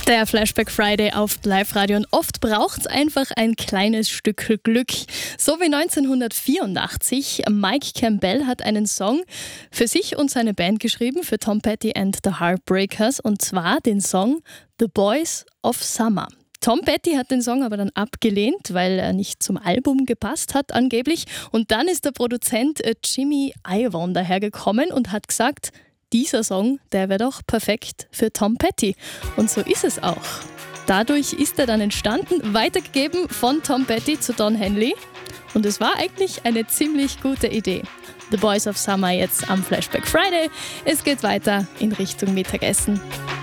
Der Flashback Friday auf Live-Radio und oft braucht es einfach ein kleines Stück Glück. So wie 1984. Mike Campbell hat einen Song für sich und seine Band geschrieben, für Tom Petty and the Heartbreakers, und zwar den Song The Boys of Summer. Tom Petty hat den Song aber dann abgelehnt, weil er nicht zum Album gepasst hat angeblich. Und dann ist der Produzent Jimmy Iovine dahergekommen und hat gesagt, dieser Song, der wäre doch perfekt für Tom Petty. Und so ist es auch. Dadurch ist er dann entstanden, weitergegeben von Tom Petty zu Don Henley. Und es war eigentlich eine ziemlich gute Idee. The Boys of Summer jetzt am Flashback Friday. Es geht weiter in Richtung Mittagessen.